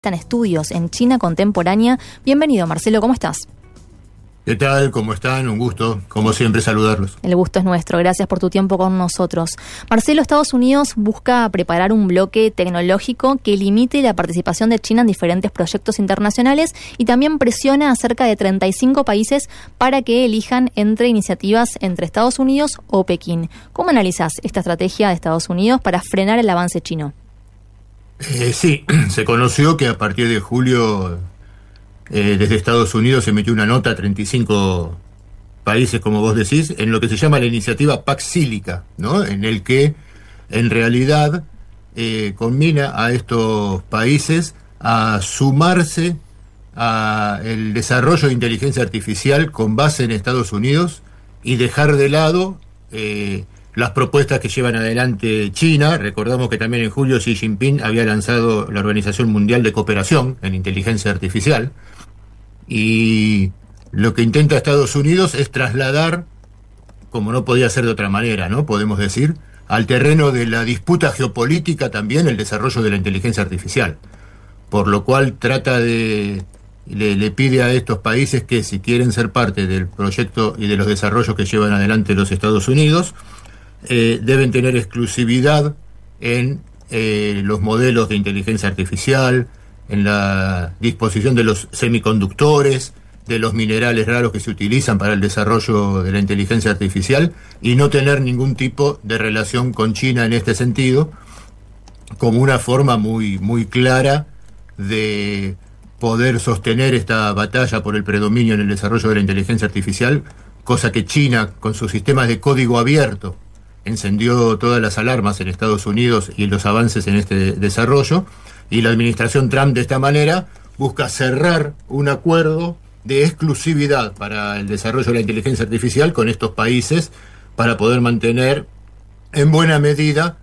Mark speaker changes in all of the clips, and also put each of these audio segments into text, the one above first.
Speaker 1: en estudios en China contemporánea. Bienvenido, Marcelo, ¿cómo estás?
Speaker 2: ¿Qué tal? ¿Cómo están? Un gusto, como siempre, saludarlos.
Speaker 1: El gusto es nuestro, gracias por tu tiempo con nosotros. Marcelo, Estados Unidos busca preparar un bloque tecnológico que limite la participación de China en diferentes proyectos internacionales y también presiona a cerca de 35 países para que elijan entre iniciativas entre Estados Unidos o Pekín. ¿Cómo analizás esta estrategia de Estados Unidos para frenar el avance chino?
Speaker 2: Sí, se conoció que a partir de julio desde Estados Unidos se emitió una nota a 35 países, como vos decís, en lo que se llama la iniciativa Pax Sílica, ¿no? En el que en realidad combina a estos países a sumarse a el desarrollo de inteligencia artificial con base en Estados Unidos y dejar de lado las propuestas que llevan adelante China. Recordamos que también en julio Xi Jinping había lanzado la Organización Mundial de Cooperación en Inteligencia Artificial, y lo que intenta Estados Unidos es trasladar, como no podía ser de otra manera, ¿no? Podemos decir, al terreno de la disputa geopolítica también el desarrollo de la inteligencia artificial, por lo cual trata de le pide a estos países que, si quieren ser parte del proyecto y de los desarrollos que llevan adelante los Estados Unidos, deben tener exclusividad en los modelos de inteligencia artificial, en la disposición de los semiconductores, de los minerales raros que se utilizan para el desarrollo de la inteligencia artificial, y no tener ningún tipo de relación con China en este sentido, como una forma muy, muy clara de poder sostener esta batalla por el predominio en el desarrollo de la inteligencia artificial, cosa que China, con sus sistemas de código abierto, encendió todas las alarmas en Estados Unidos y los avances en este desarrollo, y la administración Trump de esta manera busca cerrar un acuerdo de exclusividad para el desarrollo de la inteligencia artificial con estos países para poder mantener en buena medida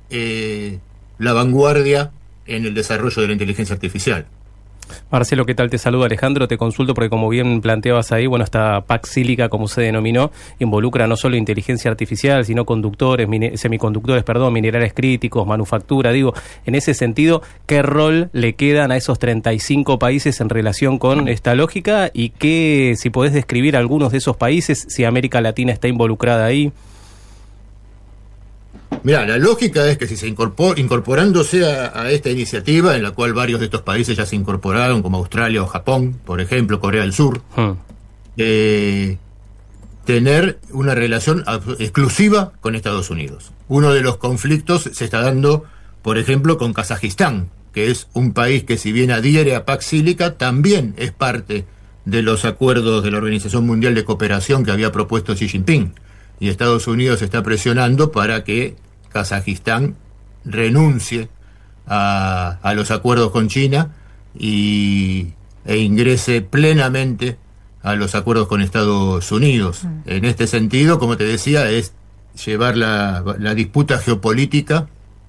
Speaker 2: la vanguardia en el desarrollo de la inteligencia artificial.
Speaker 3: Marcelo, ¿qué tal? Te saludo Alejandro, te consulto porque, como bien planteabas ahí, bueno, esta Pax Sílica, como se denominó, involucra no solo inteligencia artificial, sino conductores, semiconductores, minerales críticos, manufactura. Digo, en ese sentido, ¿qué rol le quedan a esos 35 países en relación con esta lógica? Y qué, si podés describir algunos de esos países, si América Latina está involucrada ahí.
Speaker 2: Mira, la lógica es que si se incorporándose a esta iniciativa, en la cual varios de estos países ya se incorporaron, como Australia o Japón, por ejemplo, Corea del Sur, tener una relación exclusiva con Estados Unidos. Uno de los conflictos se está dando, por ejemplo, con Kazajistán, que es un país que, si bien adhiere a Pax Sílica, también es parte de los acuerdos de la Organización Mundial de Cooperación que había propuesto Xi Jinping. Y Estados Unidos está presionando para que Kazajistán renuncie a los acuerdos con China e ingrese plenamente a los acuerdos con Estados Unidos. En este sentido, como te decía, es llevar la disputa geopolítica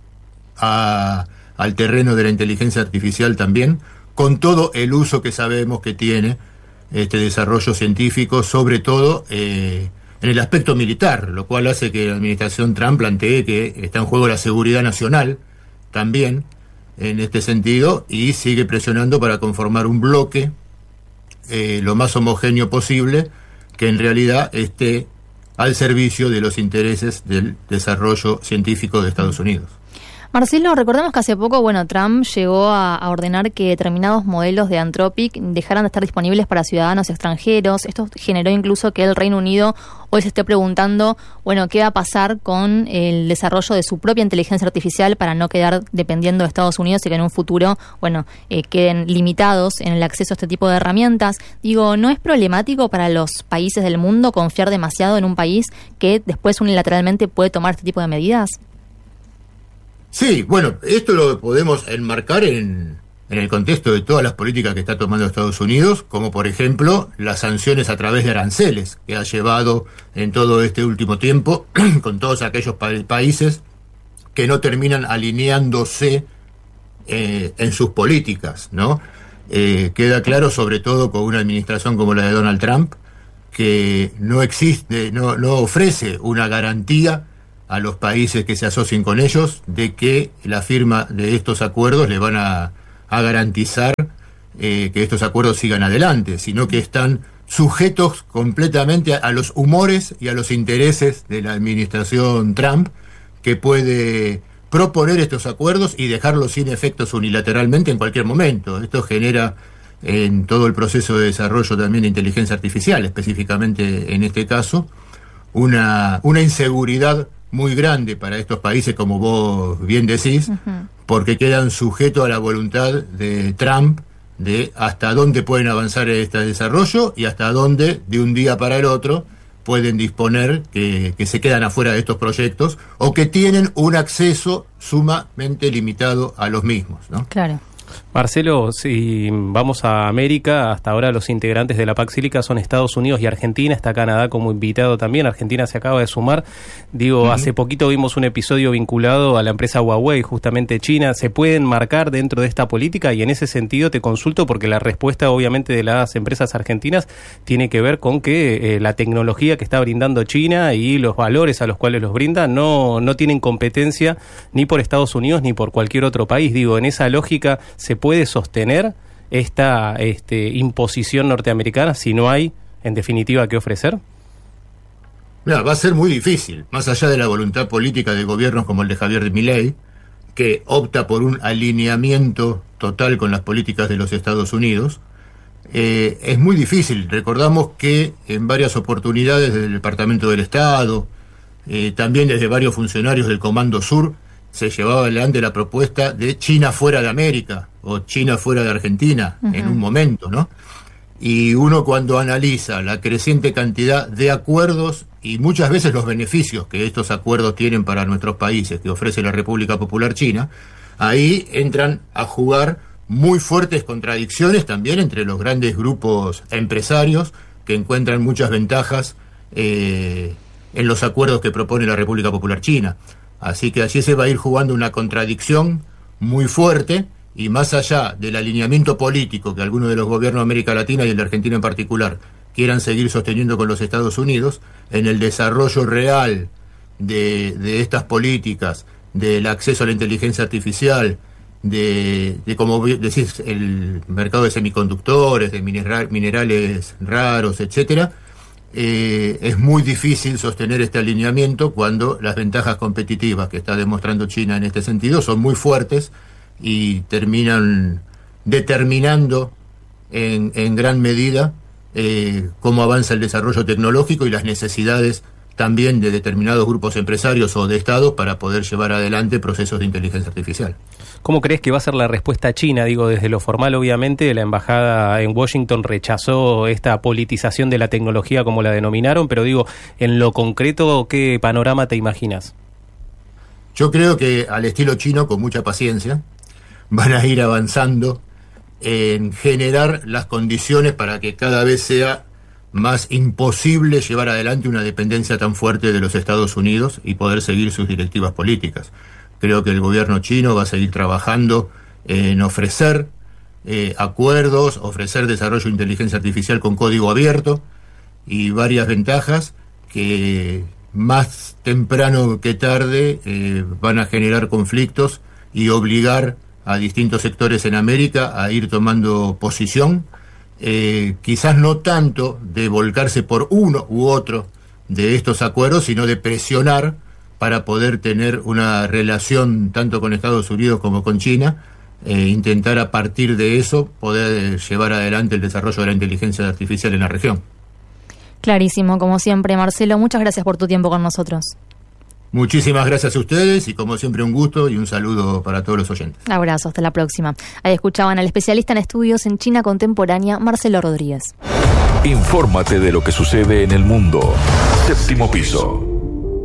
Speaker 2: al terreno de la inteligencia artificial también, con todo el uso que sabemos que tiene este desarrollo científico, sobre todo en el aspecto militar, lo cual hace que la administración Trump plantee que está en juego la seguridad nacional también en este sentido, y sigue presionando para conformar un bloque lo más homogéneo posible, que en realidad esté al servicio de los intereses del desarrollo científico de Estados Unidos.
Speaker 1: Marcelo, recordemos que hace poco, Trump llegó a ordenar que determinados modelos de Anthropic dejaran de estar disponibles para ciudadanos extranjeros. Esto generó incluso que el Reino Unido hoy se esté preguntando, qué va a pasar con el desarrollo de su propia inteligencia artificial para no quedar dependiendo de Estados Unidos y que en un futuro, queden limitados en el acceso a este tipo de herramientas. Digo, ¿no es problemático para los países del mundo confiar demasiado en un país que después unilateralmente puede tomar este tipo de medidas?
Speaker 2: Sí, esto lo podemos enmarcar en el contexto de todas las políticas que está tomando Estados Unidos, como por ejemplo las sanciones a través de aranceles que ha llevado en todo este último tiempo con todos aquellos países que no terminan alineándose en sus políticas, ¿no? Queda claro, sobre todo con una administración como la de Donald Trump, que no ofrece una garantía a los países que se asocien con ellos de que la firma de estos acuerdos le van a a garantizar que estos acuerdos sigan adelante, sino que están sujetos completamente a los humores y a los intereses de la administración Trump, que puede proponer estos acuerdos y dejarlos sin efectos unilateralmente en cualquier momento. Esto genera en todo el proceso de desarrollo también de inteligencia artificial, específicamente en este caso, una inseguridad muy grande para estos países, como vos bien decís, porque quedan sujetos a la voluntad de Trump de hasta dónde pueden avanzar este desarrollo y hasta dónde, de un día para el otro, pueden disponer que se quedan afuera de estos proyectos o que tienen un acceso sumamente limitado a los mismos, ¿no?
Speaker 1: Claro.
Speaker 3: Marcelo, si vamos a América, hasta ahora los integrantes de la PAC Sílica son Estados Unidos y Argentina, está Canadá como invitado también, Argentina se acaba de sumar. Digo, hace poquito vimos un episodio vinculado a la empresa Huawei, justamente China. ¿Se pueden marcar dentro de esta política? Y en ese sentido te consulto porque la respuesta obviamente de las empresas argentinas tiene que ver con que la tecnología que está brindando China y los valores a los cuales los brinda no tienen competencia ni por Estados Unidos ni por cualquier otro país. Digo, en esa lógica, ¿se puede sostener esta imposición norteamericana si no hay, en definitiva, qué ofrecer?
Speaker 2: Mira, va a ser muy difícil, más allá de la voluntad política de gobiernos como el de Javier Milei, que opta por un alineamiento total con las políticas de los Estados Unidos. Es muy difícil. Recordamos que en varias oportunidades desde el Departamento del Estado, también desde varios funcionarios del Comando Sur, se llevaba adelante la propuesta de China fuera de América o China fuera de Argentina en un momento, ¿no? Y uno cuando analiza la creciente cantidad de acuerdos y muchas veces los beneficios que estos acuerdos tienen para nuestros países que ofrece la República Popular China, ahí entran a jugar muy fuertes contradicciones también entre los grandes grupos empresarios que encuentran muchas ventajas en los acuerdos que propone la República Popular China. Así que allí se va a ir jugando una contradicción muy fuerte, y más allá del alineamiento político que algunos de los gobiernos de América Latina y el de Argentina en particular quieran seguir sosteniendo con los Estados Unidos, en el desarrollo real de estas políticas, del acceso a la inteligencia artificial, de como decís, el mercado de semiconductores, de minerales raros, etcétera, es muy difícil sostener este alineamiento cuando las ventajas competitivas que está demostrando China en este sentido son muy fuertes y terminan determinando en gran medida cómo avanza el desarrollo tecnológico y las necesidades también de determinados grupos empresarios o de estados para poder llevar adelante procesos de inteligencia artificial.
Speaker 3: ¿Cómo crees que va a ser la respuesta china? Digo, desde lo formal, obviamente, la embajada en Washington rechazó esta politización de la tecnología, como la denominaron, pero digo, en lo concreto, ¿qué panorama te imaginas?
Speaker 2: Yo creo que al estilo chino, con mucha paciencia, van a ir avanzando en generar las condiciones para que cada vez sea más imposible llevar adelante una dependencia tan fuerte de los Estados Unidos y poder seguir sus directivas políticas. Creo que el gobierno chino va a seguir trabajando en ofrecer acuerdos, ofrecer desarrollo de inteligencia artificial con código abierto y varias ventajas que más temprano que tarde van a generar conflictos y obligar a distintos sectores en América a ir tomando posición, quizás no tanto de volcarse por uno u otro de estos acuerdos, sino de presionar para poder tener una relación tanto con Estados Unidos como con China, intentar a partir de eso poder llevar adelante el desarrollo de la inteligencia artificial en la región.
Speaker 1: Clarísimo, como siempre, Marcelo, muchas gracias por tu tiempo con nosotros.
Speaker 2: Muchísimas gracias a ustedes y como siempre un gusto y un saludo para todos los oyentes.
Speaker 1: Abrazo, hasta la próxima. Ahí escuchaban al especialista en estudios en China contemporánea, Marcelo Rodríguez.
Speaker 4: Infórmate de lo que sucede en el mundo. Séptimo piso.